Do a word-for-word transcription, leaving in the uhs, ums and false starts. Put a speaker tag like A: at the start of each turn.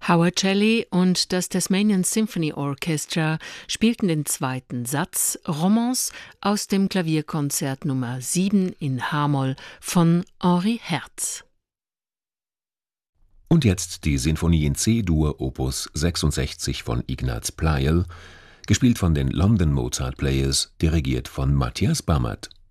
A: Howard Shelley und das Tasmanian Symphony Orchestra spielten den zweiten Satz Romance aus dem Klavierkonzert Nummer sieben in H-Moll von Henri Herz.
B: Und jetzt die Sinfonie in C-Dur Opus sechsundsechzig von Ignaz Pleyel, gespielt von den London Mozart Players, dirigiert von Matthias Bammert.